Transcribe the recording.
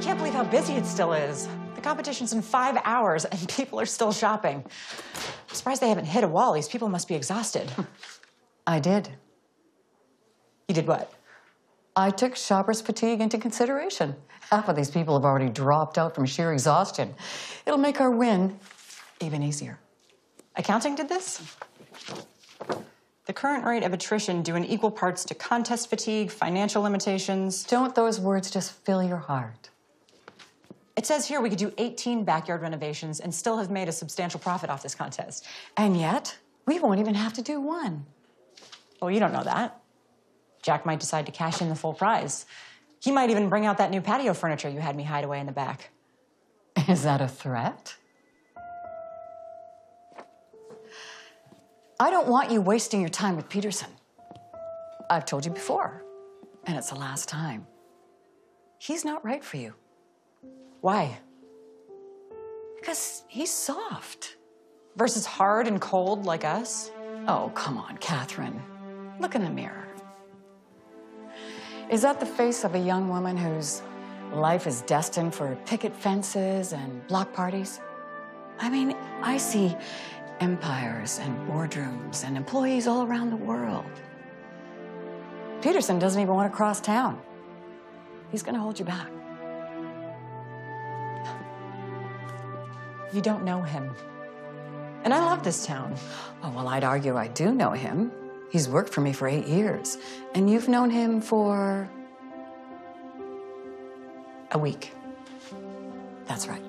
can't believe how busy it still is. The competition's in 5 hours and people are still shopping. I'm surprised they haven't hit a wall. These people must be exhausted. I did. You did what? I took shoppers' fatigue into consideration. Half of these people have already dropped out from sheer exhaustion. It'll make our win even easier. Accounting did this? The current rate of attrition due in equal parts to contest fatigue, financial limitations. Don't those words just fill your heart? It says here we could do 18 backyard renovations and still have made a substantial profit off this contest. And yet, we won't even have to do one. Well, you don't know that. Jack might decide to cash in the full prize. He might even bring out that new patio furniture you had me hide away in the back. Is that a threat? I don't want you wasting your time with Peterson. I've told you before, and it's the last time. He's not right for you. Why? Because he's soft. Versus hard and cold like us? Oh, come on, Catherine. Look in the mirror. Is that the face of a young woman whose life is destined for picket fences and block parties? I mean, I see empires and boardrooms and employees all around the world. Peterson doesn't even want to cross town. He's going to hold you back. You don't know him. And I love this town. Oh, well, I'd argue I do know him. He's worked for me for 8 years. And you've known him for... a week. That's right.